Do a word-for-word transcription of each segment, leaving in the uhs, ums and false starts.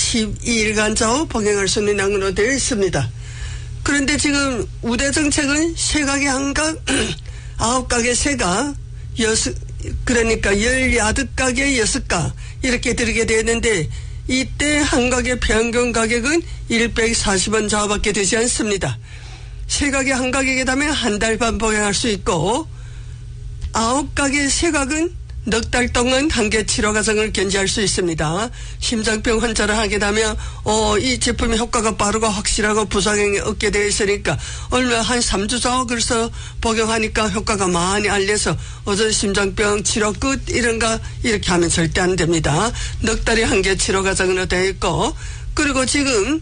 십이 일간 좌우 복용할 수 있는 양으로 되어 있습니다. 그런데 지금 우대 정책은 세각에 한각, 아홉 각에 세각, 여섯, 그러니까 열여덟 각에 여섯 각 이렇게 들게 되었는데 이때 한 각의 평균 가격은 백사십 원 좌우밖에 되지 않습니다. 세 각의 한 각에 되면 한 달 반 복용할 수 있고 아홉 각의 세 각은 넉 달 동안 한개 치료 과정을 견제할 수 있습니다. 심장병 환자를 하게 되면 어, 이 제품의 효과가 빠르고 확실하고 부작용이 없게 되어 있으니까 얼마 한 삼 주 정도 그래서 복용하니까 효과가 많이 알려서 어제 심장병 치료 끝 이런가 이렇게 하면 절대 안 됩니다. 넉 달에 한 개 치료 과정으로 되어 있고 그리고 지금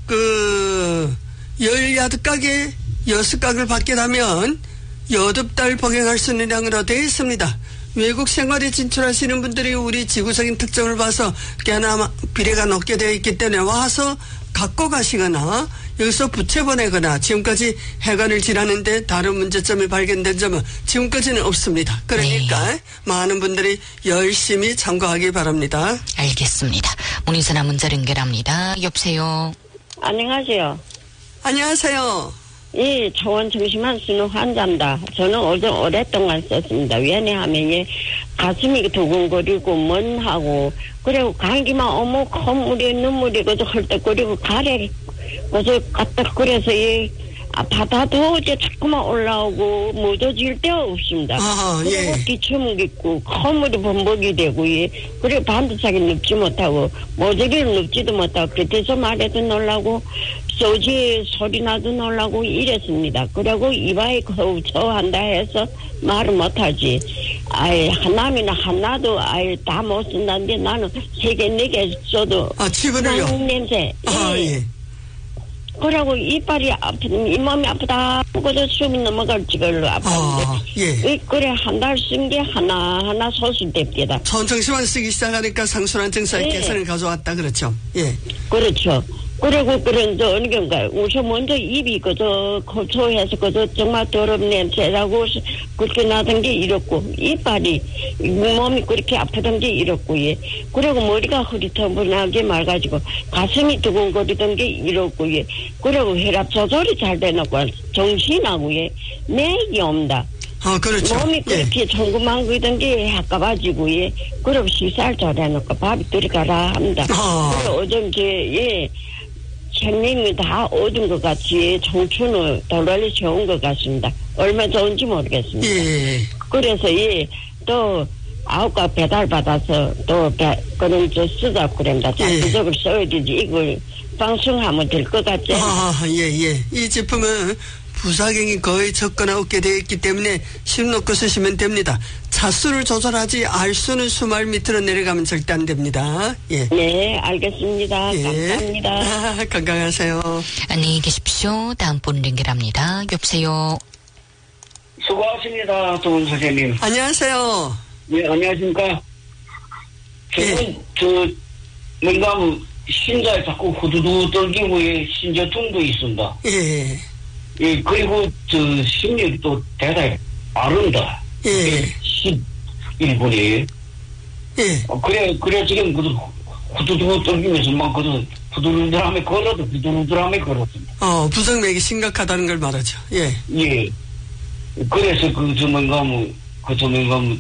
그 열여덟 각에 여섯 각을 받게 되면 여덟 달 복용할 수 있는 양으로 되어 있습니다. 외국 생활에 진출하시는 분들이 우리 지구적인 특성을 봐서 꽤나 비례가 높게 되어 있기 때문에 와서 갖고 가시거나 여기서 부채 보내거나 지금까지 해관을 지나는데 다른 문제점이 발견된 점은 지금까지는 없습니다. 그러니까 네. 많은 분들이 열심히 참고하기 바랍니다. 알겠습니다. 문의전화 문자 연결합니다. 여보세요. 안녕하세요. 안녕하세요. 이 초원 정신만 쓰는 환자입니다. 저는 어제 오랫동안 썼습니다. 왜냐하면 예, 가슴이 두근거리고 먼하고 그리고 감기만 오면 콧물이 눈물이 그저 헐떡거리고 가래 그저 까딱거려서 예, 아, 바다도 이제 자꾸만 올라오고 묻어질 데가 없습니다. 아하, 그리고 예. 기침이 있고 콧물이 범벅이 되고 예. 그리고 반드시 눕지 못하고 모조리를 눕지도 못하고 곁에서 말해도 놀라고 소지 소리 나도 놀라고 이랬습니다. 그리고 이마에 거우처한다 해서 말을 못하지. 아이 하나면 하나도 아이 다 못 쓴다는데 나는 세 개 네 개 써도 아 치근을요? 냄새. 아 예. 예. 그러고 이빨이 아픈 잇몸이 아프다 그래서 숨이 넘어갈 지걸로 아팠는데 아, 예. 그래 한 달 쓴 게 하나 하나 소실됩니다. 천정시만 쓰기 시작하니까 상순환 증상의 예. 개선을 가져왔다 그렇죠? 예. 그렇죠. 그리고 그런 저 어느 경우가 우선 먼저 입이 그저 고초해서 그저 정말 더러운 냄새라고 그렇게 나던 게 이렇고 이빨이 몸이 그렇게 아프던 게 이렇고 예. 그리고 머리가 흐릿해분하게 맑아지고 가슴이 두근거리던 게 이렇고 예. 그리고 혈압 조절이 잘 되놓고 정신하고 예. 맥이 옵니다. 아, 그렇죠. 몸이 그렇게 천구만구이던 게 아까워지고 예. 그리고 식사를 잘 해놓고 밥이 들어가라 합니다. 아. 그리고 어쩜 제 예. 생명이 다 얻은 것 같이 청춘을 돌아리 채운 것 같습니다. 얼마 좋은지 모르겠습니다. 예. 그래서 예, 또 아홉 가 배달 받아서 또 배, 그런 저 쓰자고 그럽니다. 장기적으로 예. 써야 되지 이걸 방송하면 될 것 같지? 아, 예, 예. 이 제품은 부작용이 거의 적거나 없게 되어 있기 때문에 심 놓고 쓰시면 됩니다. 차수를 조절하지 알수는 수말 밑으로 내려가면 절대 안 됩니다. 예. 네, 알겠습니다. 예. 감사합니다. 아, 건강하세요. 안녕히 계십시오. 다음 분 연결합니다. 여보세요. 수고하십니다, 좋은 선생님. 안녕하세요. 예, 안녕하십니까. 저는, 예. 저, 뭔가, 심장에 자꾸 후두두 떨기고, 예, 신저통도 있습니다. 예. 예, 그리고, 저, 심력이 또 대단히 빠릅니다. 예. 십일 분이에요. 예. 어, 그래, 그래, 지금, 그, 후두두 떨기면서 막, 그, 부들부들하며 걸어도 부들부들하며 걸었습니다. 어, 부정맥이 심각하다는 걸 말하죠. 예. 예. 그래서 그, 저, 뭔가, 뭐, 그, 저, 뭔가, 뭐,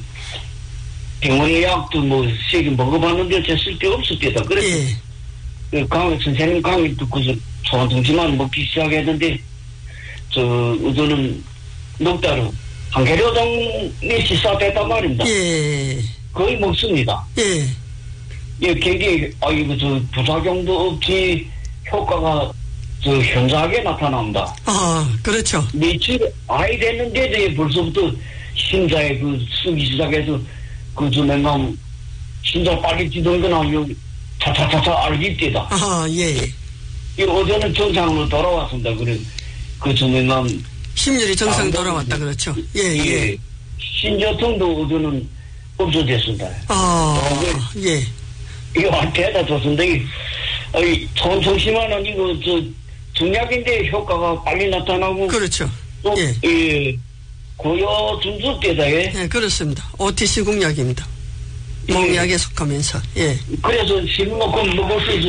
병원의 약도 뭐, 세개 먹어봤는데, 제 쓸데 없을 때다. 그래서, 예. 그 강, 선생님 강의 듣고서 초원통치만 먹기 시작했는데, 저, 우선은, 넉 달은, 한 개료당 치사됐단 말입니다. 예. 거의 먹습니다. 예. 예, 굉장히, 아, 이거, 저, 부작용도 없지, 효과가, 저, 현저하게 나타납니다. 아, 그렇죠. 며칠, 아이 됐는데, 이제 벌써부터 심장에 그, 쓰기 시작해서, 그, 저, 뭔가, 심장 빨리 뛰던 거나, 요, 차차차차 알기 때다. 아, 예. 이 어제는 정상으로 돌아왔습니다. 그래, 그, 저, 뭔가, 심혈이 정상 아, 돌아왔다 그렇죠. 예, 예. 예. 신저통도 어제는 없어졌습니다. 아, 예. 이거 한테다 줬습니다. 이, 이, 천성심화는 이거, 저, 정약인데 효과가 빨리 나타나고. 그렇죠. 또, 예. 예. 고요 준수 때다, 예. 예, 그렇습니다. 오티씨 공약입니다. 예. 몽약에 속하면서, 예. 그래서 실 먹고 먹을 수 있어.